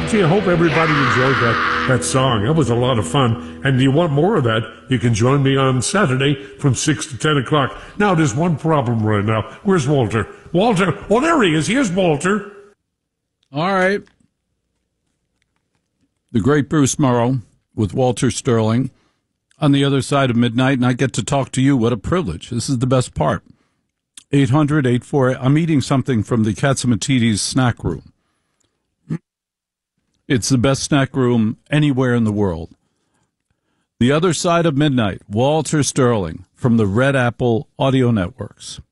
gee, I hope everybody enjoyed that song. That was a lot of fun. And you want more of that, you can join me on Saturday from 6 to 10 o'clock. Now, there's one problem right now. Where's Walter? Walter. Oh, there he is. Here's Walter. All right. The great Bruce Morrow with Walter Sterling on the other side of midnight, and I get to talk to you. What a privilege. This is the best part. 800-848. I'm eating something from the Catsimatidis snack room. It's the best snack room anywhere in the world. The other side of midnight, Walter Sterling from the Red Apple Audio Networks.